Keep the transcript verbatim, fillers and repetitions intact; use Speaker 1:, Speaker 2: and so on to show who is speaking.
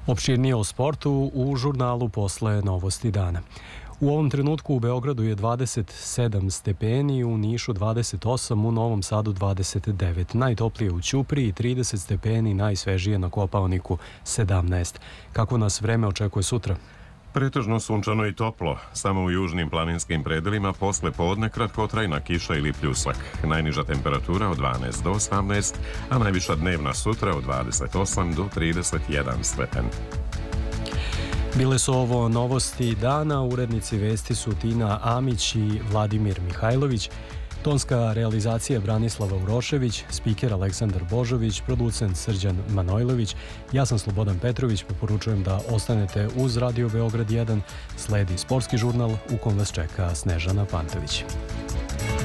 Speaker 1: Opširnije o sportu u žurnalu posle Novosti dana. U ovom trenutku u Beogradu je dvadeset sedam stepeni, u Nišu dvadeset osam, u Novom Sadu dvadeset devet. Najtoplije u Ćupriji trideset stepeni, najsvežije na Kopaoniku sedamnaest. Kako nas vreme očekuje sutra?
Speaker 2: Pretežno sunčano i toplo. Samo u južnim planinskim predelima posle podne kratkotrajna kiša ili pljusak. Najniža temperatura od dvanaest do osamnaest, a najviša dnevna sutra od dvadeset osam do trideset jedan stepen.
Speaker 1: Bile su ovo Novosti dana, urednici vesti su Tina Amić i Vladimir Mihajlović, tonska realizacija Branislava Urošević, spiker Aleksandar Božović, producent Srđan Manojlović. Ja sam Slobodan Petrović, preporučujem da ostanete uz Radio Beograd jedan, sledi sportski žurnal u kom vas čeka Snežana Pantović.